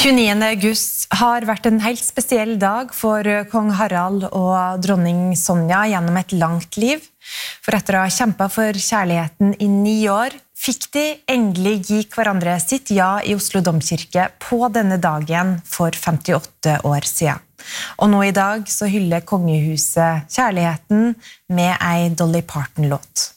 29. august har vært en helt spesiell dag for kong Harald og dronning Sonja gjennom et langt liv. For etter å ha kjempet for kjærligheten i 9 år, fikk de endelig gi hverandre sitt ja i Oslo Domkirke på denne dagen for 58 år siden. Og nå i dag så hyller kongehuset kjærligheten med ei Dolly Parton-låt.